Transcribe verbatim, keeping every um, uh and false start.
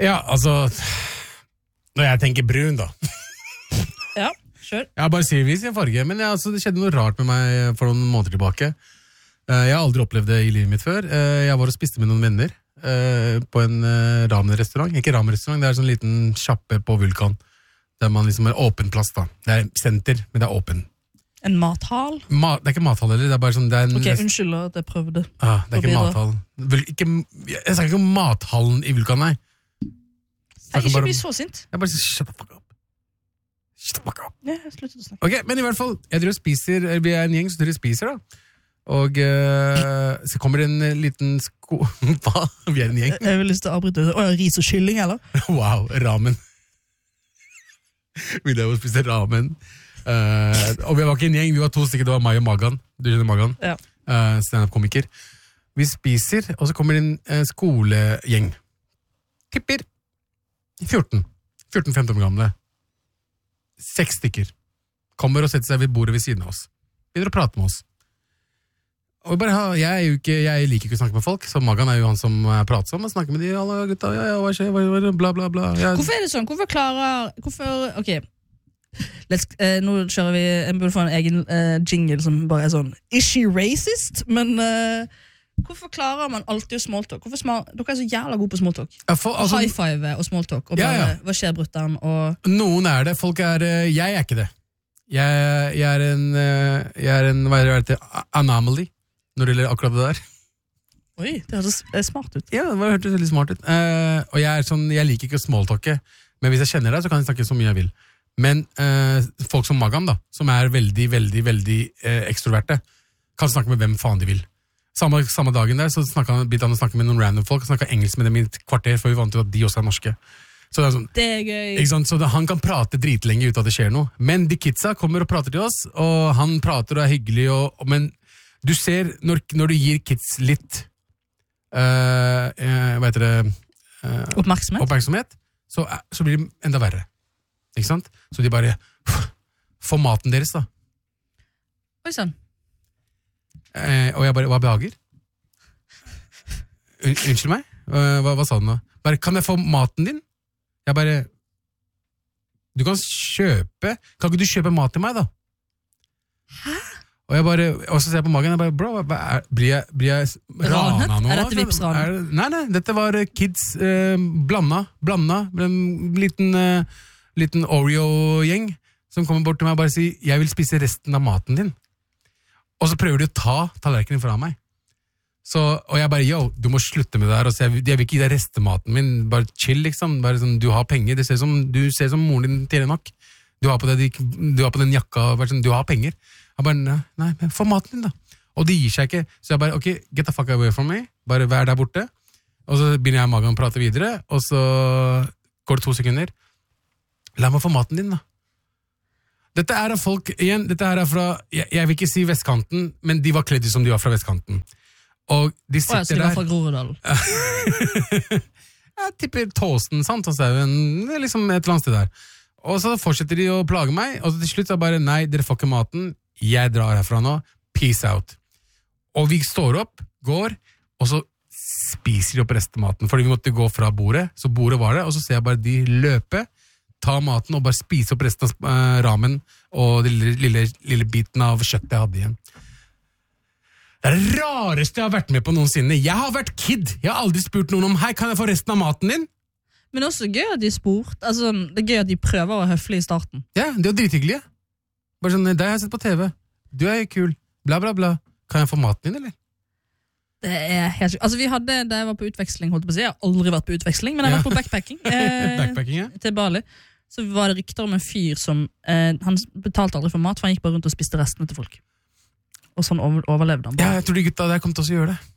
Ja, altså når jeg tenker brun da Ja, sure. Jeg har bare silvis i en farge, men jeg, altså, det skjedde noe rart med meg for noen måneder tilbake. Uh, jeg har aldri opplevd det i livet mitt før. Uh, jeg var og spiste med noen venner uh, på en uh, ramen-restaurant. Ikke ramen-restaurant, det er en sånn liten kjappe på Vulkan, der man liksom er åpen plass da. Det er senter, men det er åpen. En mathall? Ma- det er ikke mathall heller, det er bare sånn... Det er en Ok, rest- unnskyld at jeg prøvde. Ah, det er ikke mathall. Vul- ikke, jeg snakker ikke om mathallen i Vulkan, nei. Nei, ikke bare bli om- så sint. Jeg bare sier, shut the fuck up. Shut the fuck up. Ja, jeg sluttet å snakke. Ok, men i hvert fall, jeg driver og spiser, vi er en gjeng som driver og spiser da. Og uh, så kommer det en uh, liten sko... Hva? Vi er en gjeng. Jeg vil lyst til å avbryte. Åja, ris og kylling, eller? Wow, ramen. Vi drev og spiste ramen. Uh, og vi var ikke en gjeng, vi var to stykker, det var meg og Magan. Du kjenner Magan? Ja. Uh, stand-up-komiker. Vi spiser, og så kommer det en uh, skolegjeng. Tipper fjorten. fjorten femten år gamle. Seks stykker. Kommer og setter seg ved bordet ved siden av oss. Begynner å prate med oss. Og bare, jeg, er jo ikke, jeg liker ikke å snakke med folk, så Magan er jo han som er pratsom, og snakker med de, alle gutta, ja, ja, hva skjer, hva, hva, bla, bla, bla. Ja. Hvorfor er det sånn? Hvorfor klarer... Hvorfor... Ok, Let's, eh, nå kjører vi... Jeg burde få en egen eh, jingle som bare er sånn Is she racist? Men eh, hvorfor klarer man alltid å smalltalk? Hvorfor smal, dere er så jævla gode på smalltalk. Ja, for, altså, High five og smalltalk. Og Ja, bare, ja. hva skjer, brutter'n? Og... Noen er det, folk er, eh, jeg er ikke det. Jeg, jeg er en, eh, jeg er en, hva er det det heter, anomaly, når det gjelder akkurat det der. Oi, det høres eh, smart ut. Ja, det hørtes veldig smart ut. Eh, og jeg er sånn, jeg liker ikke å smalltalke, men hvis jeg kjenner deg, så kan jeg snakke så mye jeg vil. Men eh, folk som Magan da, som er veldig, veldig, veldig eh, ekstroverte, kan snakke med hvem faen de vil. Samme, samme dagen der, så snakket han, begynte han å snakke med noen random folk, snakket engelsk med dem i et kvarter, for vi vant til at de også er norske. Så det er sånn, Det er gøy. ikke sant? Så det, han kan prate dritlenge ut av det skjer noe. Men de kidsa kommer og prater til oss, og han prater og er hyggelig, og, og, men du ser, når, når du gir kids litt, uh, uh, hva heter det, uh, Oppmerksomhet? oppmerksomhet, så, er- så blir det enda verre. Ikke sant? Så de bare får maten deres da. Oi, sånn. Eh, og jeg bare, hva behager? Un unnskyld meg? Eh, hva, hva sa du nå? Bare, kan jeg få maten din? Jeg bare, du kan kjøpe, kan ikke du kjøpe mat til meg da? Hæ? Og jeg bare, og så ser jeg på magen, jeg bare, bro, hva er, blir jeg, blir jeg Ranet? rana nå? Er dette Vipps-ran? Er det- Nei, nei, dette var eh, kids eh, blanda, blanda, en liten, eh, liten Oreo-gjeng, som kommer bort til meg og bare sier, jeg vil spise resten av maten din. Og så prøver de å ta tallerkenen fra meg. Så, og jeg bare, yo, du må slutte med det her. Og så jeg, jeg vil ikke gi deg restematen min. Bare chill, liksom. Bare sånn, du har penger. Det ser som, du ser som moren din tjener nok. Du har på, det, du har på den jakka. Bare sånn, du har penger. Jeg bare, nei, nei, men få maten din da. Og de gir seg ikke. Så jeg bare, ok, get the fuck away from me. Bare vær der borte. Og så begynner jeg og Magan å prate videre. Og så går det to sekunder. La meg få maten din da. Dette er av folk, igjen, dette er fra, jeg, jeg vil ikke si vestkanten, men de var kledd som de var fra vestkanten. Og de Å, jeg sitter skulle der. fra Groruddalen. Jeg tipper Tåsen, sant, og sauen, liksom et eller annet sted der. Og så fortsetter de å plage meg, og så til slutt så bare, nei, dere får ikke maten, jeg drar herfra nå, peace out. Og vi står opp, går, og så spiser de opp restematen, fordi vi måtte gå fra bordet, så bordet var det, og så ser jeg bare de løpe, ta maten og bare spise opp resten av uh, ramen og den lille, lille, lille biten av kjøttet jeg hadde igjen. Det er det rareste jeg har vært med på noensinne. Jeg har vært kid. Jeg har aldri spurt noen om, hei, kan jeg få resten av maten din? Men også gøy at de spurt. Altså, det er gøy at de prøver å være høflige i starten. Ja, det er drithyggelige. Bare sånn, det har jeg sett på T V. Du er kul. Bla, bla, bla. Kan jeg få maten din, eller? Det er helt sykt. Altså, vi hadde, da jeg var på utveksling, holdt jeg på å si, jeg har aldri vært på utveksling, men jeg har vært på backpacking. Eh, Backpacking, ja. Til Bali. Så var det rykter om en fyr som eh, han betalte aldri for mat, for han gikk bare rundt og spiste restene til folk. Og sånn over, overlevde han Ja, bare. jeg tror de gutta der kom til oss å gjøre det.